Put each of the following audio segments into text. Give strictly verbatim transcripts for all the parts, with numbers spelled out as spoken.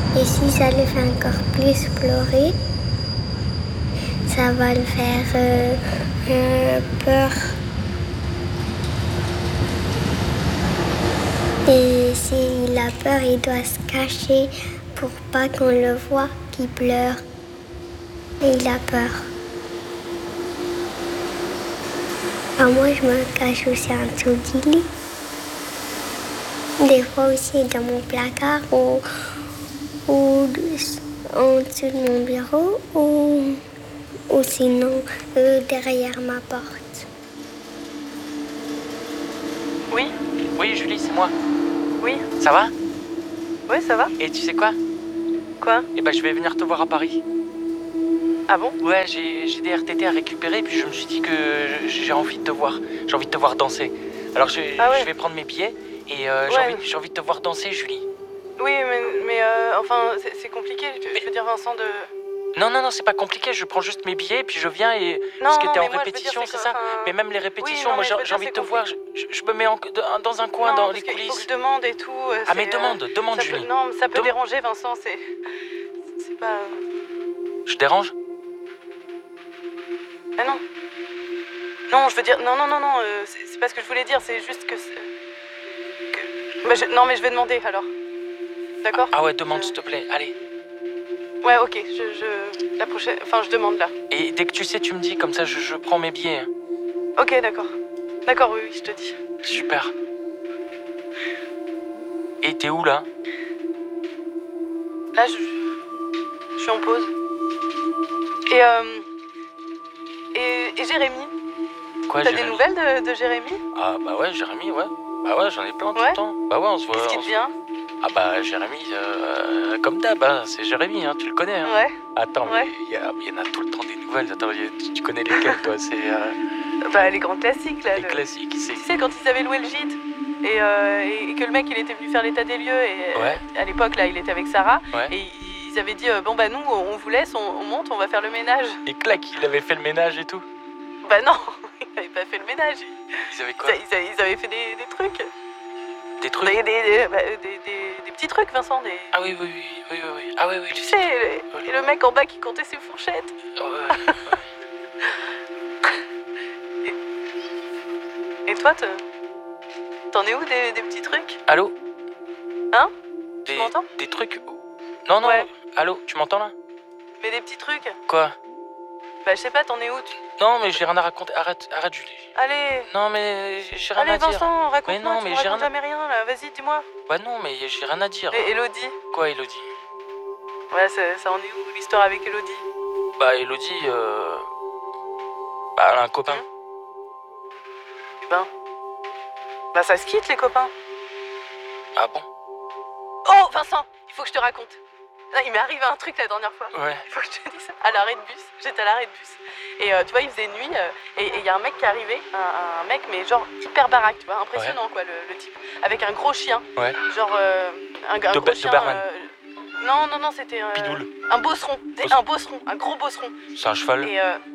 Et si ça le fait encore plus pleurer, ça va le faire euh, euh, peur. Et s'il a peur, il doit se cacher pour pas qu'on le voie qu'il pleure. Et il a peur. Alors moi, je me cache aussi en dessous du lit. Des fois aussi dans mon placard ou, ou en dessous de mon bureau ou, ou sinon euh, derrière ma porte. Oui, oui Julie, c'est moi. Oui. Ça va? Oui, ça va. Et tu sais quoi? Quoi? Eh ben je vais venir te voir à Paris. Ah bon? Ouais, j'ai, j'ai des R T T à récupérer, puis je me suis dit que j'ai envie de te voir. J'ai envie de te voir danser. Alors je, ah ouais. je vais prendre mes billets et euh, ouais. j'ai, envie, j'ai envie de te voir danser, Julie. Oui, mais, mais euh, enfin, c'est, c'est compliqué. Je, mais... je veux dire, Vincent, de... Non, non, non, c'est pas compliqué. Je prends juste mes billets, puis je viens et... Non, Parce que non, t'es en moi, répétition, dire, c'est, c'est ça? que, Mais même les répétitions, oui, non, moi j'ai, j'ai dire, envie de te compliqué. voir. Je, je, je me mets en, de, dans un coin, non, dans les coulisses. Il faut que je demande et tout. Ah mais demande, euh, demande, Julie. Peut, non, ça peut Dem... déranger, Vincent, c'est... C'est pas... Je dérange? Ah non. Non, je veux dire... Non, non, non, non, euh, c'est, c'est pas ce que je voulais dire, c'est juste que... que... Bah, je... Non, mais je vais demander, alors. D'accord? Ah ouais, demande, je... s'il te plaît, allez. Ouais, ok, je... je... La prochaine... Enfin, je demande, là. Et dès que tu sais, tu me dis, comme ça, je, je prends mes billets. Ok, d'accord. D'accord, oui, oui, je te dis. Super. Et t'es où, là? Là, je... Je suis en pause. Et, euh... Et, et Jérémy? Quoi, T'as Jérémy? des nouvelles de, de Jérémy? Ah bah ouais, Jérémy, ouais. Bah ouais, j'en ai plein tout ouais. le temps. Bah ouais, on se voit. Qu'est-ce qui te vient? Ah bah Jérémy, euh, comme d'hab, hein, c'est Jérémy, hein, tu le connais. Hein. Ouais. Attends, ouais. mais il y, y en a tout le temps des nouvelles. Attends, y, tu connais lesquelles, toi? C'est euh... Bah les grands classiques, là. Les le... classiques, c'est... Tu sais, quand ils avaient loué le gîte et, euh, et que le mec, il était venu faire l'état des lieux et ouais. à l'époque, là, il était avec Sarah. Ouais. Et ils avaient dit, euh, bon bah nous, on vous laisse, on, on monte, on va faire le ménage. Et clac, il avait fait le ménage et tout? Bah non, il avait pas fait le ménage. Ils avaient quoi? Ils, ils, ils avaient fait des, des trucs. Des trucs? Des, des, des, bah, des, des, des petits trucs, Vincent. Des... Ah oui, oui, oui, oui, oui, oui. Ah oui, oui. Tu sais, le, et le mec en bas qui comptait ses fourchettes. Oh, ouais, ouais. et, et toi, te... t'en es où des, des petits trucs? Allô? Hein? des, Tu m'entends? Des trucs? Non, non. Ouais. Allô, tu m'entends là? Mais des petits trucs? Quoi? Bah je sais pas, t'en es où tu... Non, mais j'ai rien à raconter. Arrête, arrête, Julie. Allez. Non, mais j'ai rien Allez, à dire. Allez, Vincent, raconte-moi, mais non, tu mais me j'ai racontes rien... jamais rien, là. Vas-y, dis-moi. Bah non, mais j'ai rien à dire. Et Elodie? Quoi, Elodie? Ouais, ça, ça en est où, l'histoire avec Elodie? Bah, Elodie, euh... Bah, elle a un copain. Mmh. Et ben... Bah, ça se quitte, les copains. Ah bon? Oh, Vincent, il faut que je te raconte. Non, il m'est arrivé un truc la dernière fois. Ouais. Il faut que je te dise ça. À l'arrêt de bus. J'étais à l'arrêt de bus. Et euh, tu vois, il faisait nuit. Euh, et il y a un mec qui est arrivé. Un, un mec, mais genre hyper baraque, tu vois. Impressionnant, ouais. quoi, le, le type. Avec un gros chien. Ouais. Genre euh, un, un de gros chien. Doberman. Euh, non, non, non, c'était. Euh, Pidoule. Un bosseron. Bos... Un bosseron. Un gros bosseron. C'est un cheval. Et euh...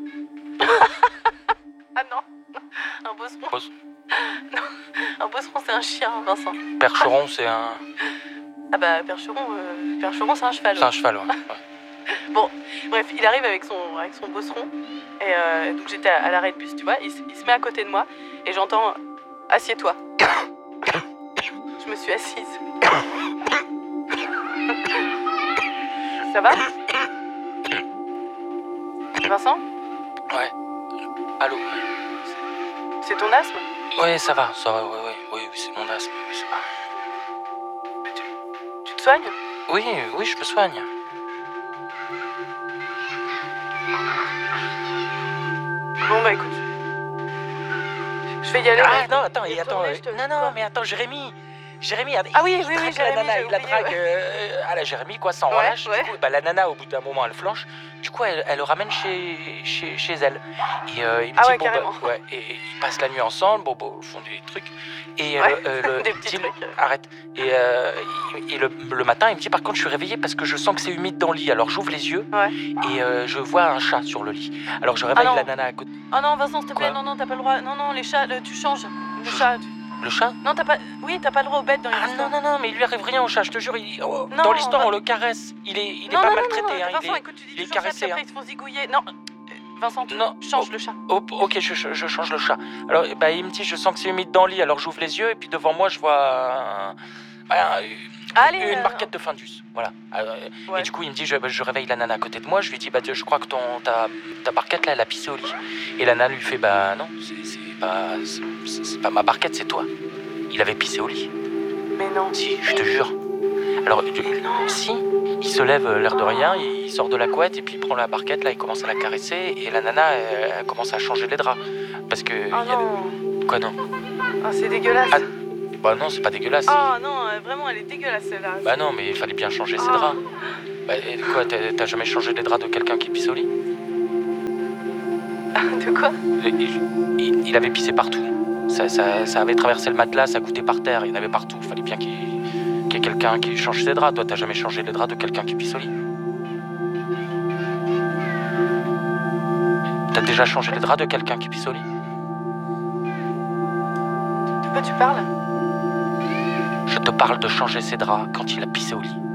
ah non. Un bosseron. Bos... non. Un bosseron, c'est un chien, Vincent. Percheron, c'est un. Ah bah, Percheron, euh, Percheron c'est un cheval. C'est ouais. un cheval, ouais. ouais. Bon, bref, il arrive avec son, avec son bosseron. Et euh, donc j'étais à, à l'arrêt de bus, tu vois. Il, il se met à côté de moi et j'entends « Assieds-toi ». Je me suis assise. Ça va? Vincent? Ouais. Allô? C'est ton asthme? Ouais, ça va, ça va, ouais, ouais. Oui, oui, c'est mon asthme, oui, ça va. Tu te soignes? Oui, oui, je me soigne. Bon bah écoute, je vais y aller. Ah non, attends, et attends, tourner, euh, te... non, non, mais attends, Jérémy, Jérémy, ah oui, il oui, oui, drague Jérémy, la nana, il la oublié, drague ouais. euh, à la Jérémy, quoi, sans ouais, relâche. Ouais. Du coup, bah, la nana, au bout d'un moment, elle flanche. Du coup, elle, elle le ramène chez, chez, chez elle. Et euh, il me ah dit, ouais, bon, carrément. bah, ouais, et ils passent la nuit ensemble, bon, bon, ils font des trucs. Et ouais, euh, le, des petits il, trucs. Arrête. Et, euh, et le, le matin, il me dit, par contre, je suis réveillé parce que je sens que c'est humide dans le lit. Alors, j'ouvre les yeux ouais. et euh, je vois un chat sur le lit. Alors, je réveille ah la nana à côté. Oh non, Vincent, s'il te plaît, Quoi? non, non, t'as pas le droit. Non, non, les chats, le, tu changes. Le chat, tu... Le chat? Non, t'as pas... Oui, t'as pas le droit aux bêtes dans les Ah restaurants. non, non, non, mais il lui arrive rien au chat, je te jure. Il... oh, Non, dans l'histoire, va- on le caresse. Il est, il est non, pas non, maltraité. non, non, hein, Vincent, il est... écoute, tu dis il est toujours ça, caressé, puis après hein. ils se font zigouiller. Non, euh, Vincent, tu Non, change oh, le chat. oh, ok, je, je, je change le chat. Alors, bah, il me dit, je sens que c'est humide dans le lit, alors j'ouvre les yeux, et puis devant moi, je vois un- un- Allez, une euh, barquette de Findus. Voilà. Euh, Ouais. Et du coup, il me dit, je, je réveille la nana à côté de moi, je lui dis, bah, je crois que ton, ta, ta barquette, là, elle a pissé au lit. Et la nana lui fait, bah, non, c'est c'est pas, c'est- c'est pas ma barquette, c'est toi. Il avait pissé au lit. Mais non. Si, je te jure. Alors, je- si, il se lève euh, l'air de rien, il sort de la couette et puis il prend la barquette, là, il commence à la caresser et la nana, elle, elle commence à changer les draps. Parce que. Oh il y a non. le- Quoi, non? Oh, c'est dégueulasse. Ah, Bah, non, c'est pas dégueulasse. Oh non, euh, vraiment, elle est dégueulasse celle-là. Bah, non, mais il fallait bien changer ses Ah. draps. Bah, et quoi, t'as t'as jamais changé les draps de quelqu'un qui pisse au lit? De quoi? il, il- il avait pissé partout. Ça, ça, ça avait traversé le matelas, ça goûtait par terre, il y en avait partout. Il fallait bien qu'il qu'il y ait quelqu'un qui change ses draps. Toi, t'as jamais changé les draps de quelqu'un qui pisse au lit? T'as déjà changé les draps de quelqu'un qui pisse au lit? De quoi tu parles? Je te parle de changer ses draps quand il a pissé au lit.